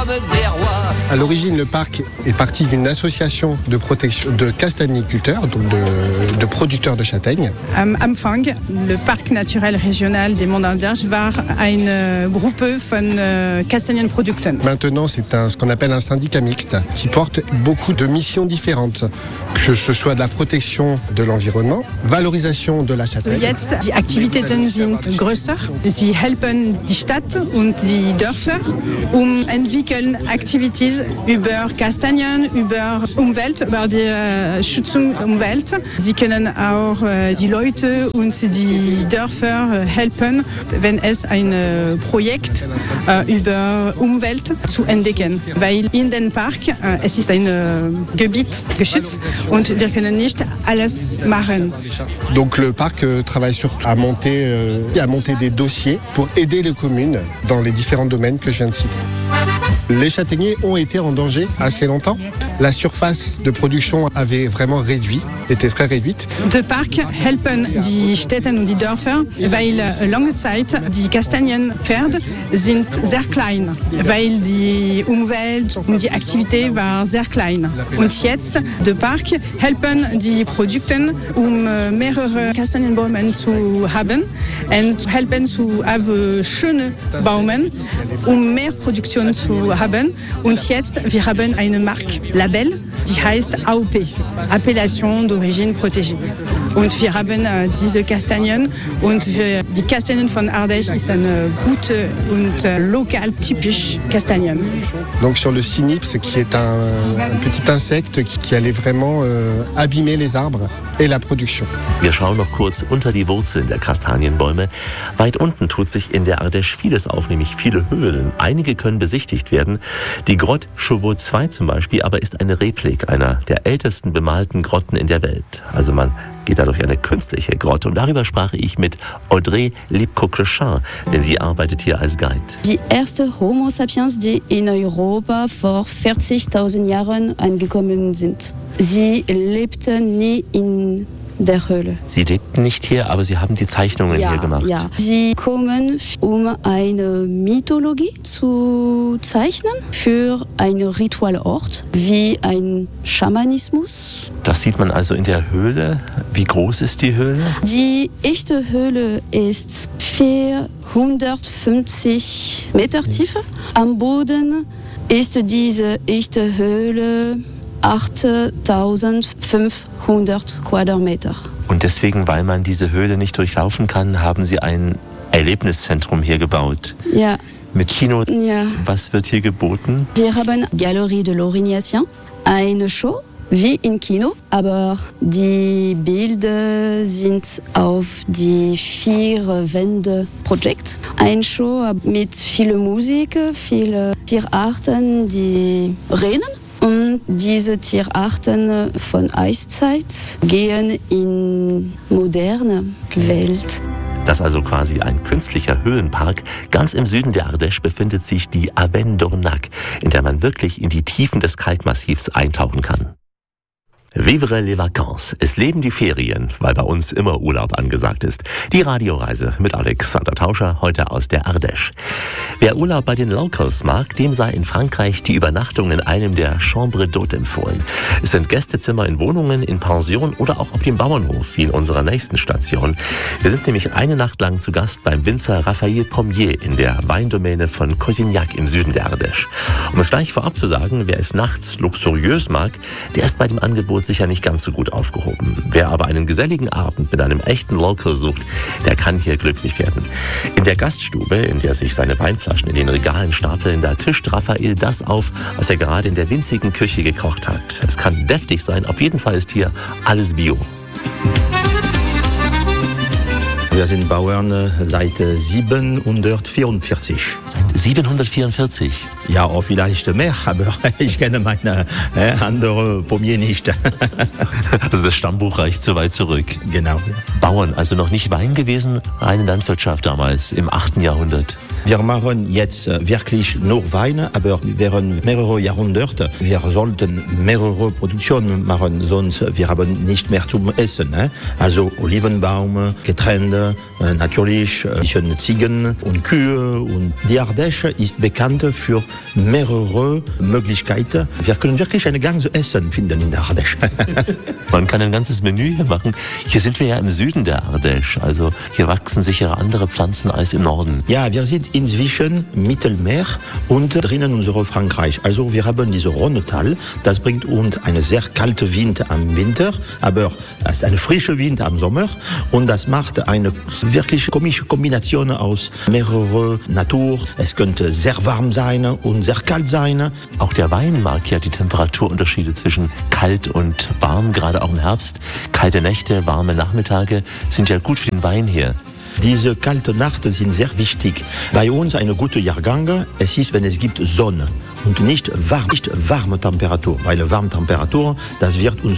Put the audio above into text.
comme des rois. À l'origine, le parc est parti d'une association de protection de castagniculteurs, donc de producteurs de châtaignes. Am Anfang, le Parc naturel régional des Monts d'Ardèche war eine Gruppe von Kastanienprodukten. Maintenant, c'est ce qu'on appelle un syndicat mixte qui porte beaucoup de missions différentes, que ce soit de la protection de l'environnement, valorisation de la châtaigne. Jetzt, die Aktivitäten sind größer. Sie helfen die Stadt und die Dörfer, entwickeln Aktivitäten über Kastanien, über Umwelt, über die Schützung der Umwelt. Sie können auch die Leute und die Dörfer helfen, wenn es ein Projekt über Umwelt zu entdecken. Weil in den Park, es ist ein Gebiet geschützt und wir können nicht alles machen. Donc le parc travaille à monter des dossiers pour aider les communes dans les différents domaines que je viens de citer. Les châtaigniers ont été en danger assez longtemps. La surface de production avait vraiment était très réduite. Der Park helfen die Städte und die Dörfer, weil lange Zeit die Kastanienpferde sind sehr klein, weil die Umwelt und die Aktivität war sehr klein. Und jetzt, der Park helfen die Produkte, mehrere Kastanienbäume zu haben und helfen zu haben schöne Bäume, mehr Produktion zu haben. Und jetzt, wir haben eine Marke, Label, die heißt AOP, Appellation d'origine protégée. Und wir haben diese Kastanien und die Kastanien von Ardèche ist eine gute und lokal typisch Kastanien. Donc sur le cynips, qui est un petit insecte qui allait vraiment abîmer les arbres et la production. Wir schauen noch kurz unter die Wurzeln der Kastanienbäume. Weit unten tut sich in der Ardèche vieles auf, nämlich viele Höhlen. Einige können besichtigt werden. Die Grotte Chauveau II zum Beispiel aber ist eine Replik einer der ältesten bemalten Grotten in der Welt. Also man geht da durch eine künstliche Grotte. Und darüber sprach ich mit Audrey Lipko-Clechin, denn sie arbeitet hier als Guide. Die erste Homo sapiens, die in Europa vor 40.000 Jahren angekommen sind. Sie lebten nie in der Höhle. Sie lebten nicht hier, aber Sie haben die Zeichnungen hier gemacht. Ja, sie kommen, um eine Mythologie zu zeichnen für einen Ritualort, wie ein Schamanismus. Das sieht man also in der Höhle. Wie groß ist die Höhle? Die echte Höhle ist 450 Meter Tiefe. Am Boden ist diese echte Höhle 8.500 Quadratmeter. Und deswegen, weil man diese Höhle nicht durchlaufen kann, haben Sie ein Erlebniszentrum hier gebaut. Ja. Mit Kino. Ja. Was wird hier geboten? Wir haben Galerie de l'Orignacien, eine Show wie im Kino, aber die Bilder sind auf die 4 Wände Projekt. Eine Show mit viel Musik, viele Tierarten, die reden. Und diese Tierarten von Eiszeit gehen in moderne Welt. Das ist also quasi ein künstlicher Höhenpark. Ganz im Süden der Ardèche befindet sich die Avenne d'Ornac, in der man wirklich in die Tiefen des Kalkmassivs eintauchen kann. Vivre les vacances. Es leben die Ferien, weil bei uns immer Urlaub angesagt ist. Die Radioreise mit Alexander Tauscher, heute aus der Ardèche. Wer Urlaub bei den Locals mag, dem sei in Frankreich die Übernachtung in einem der Chambres d'Hôte empfohlen. Es sind Gästezimmer in Wohnungen, in Pensionen oder auch auf dem Bauernhof, wie in unserer nächsten Station. Wir sind nämlich eine Nacht lang zu Gast beim Winzer Raphael Pommier in der Weindomäne von Cosignac im Süden der Ardèche. Um es gleich vorab zu sagen, wer es nachts luxuriös mag, der ist bei dem Angebot sicher nicht ganz so gut aufgehoben. Wer aber einen geselligen Abend mit einem echten Local sucht, der kann hier glücklich werden. In der Gaststube, in der sich seine Weinflaschen in den Regalen stapeln, da tischt Raphael das auf, was er gerade in der winzigen Küche gekocht hat. Es kann deftig sein, auf jeden Fall ist hier alles Bio. Wir sind Bauern seit 744. Seit 744? Ja, auch vielleicht mehr, aber ich kenne meine andere Pommier nicht. Also das Stammbuch reicht so weit zurück. Genau. Bauern, also noch nicht Wein gewesen, reine Landwirtschaft damals im 8. Jahrhundert. Wir machen jetzt wirklich nur Wein, aber während mehrere Jahrhunderte. Wir sollten mehrere Produktionen machen, sonst wir haben nicht mehr zum Essen. Also Olivenbaum, Getreide, Schweine, natürlich Ziegen und Kühe. Und die Ardèche ist bekannt für mehrere Möglichkeiten. Wir können wirklich eine ganze Essen finden in der Ardèche. Man kann ein ganzes Menü hier machen. Hier sind wir ja im Süden der Ardèche, also hier wachsen sicher andere Pflanzen als im Norden. Ja, wir sind inzwischen Mittelmeer und drinnen unserer Frankreich. Also wir haben diese Rhônetal, das bringt uns eine sehr kalte Wind am Winter, aber es ist eine frische Wind am Sommer und das macht eine wirklich komische Kombination aus mehrere Natur. Es könnte sehr warm sein und sehr kalt sein. Auch der Wein mag ja die Temperaturunterschiede zwischen kalt und warm, gerade auch im Herbst. Kalte Nächte, warme Nachmittage sind ja gut für den Wein hier. Diese kalten Nächte sind sehr wichtig. Bei uns eine gute Jahrgang, es ist, wenn es gibt Sonne und nicht warme Temperatur. Weil warme Temperatur, das wird uns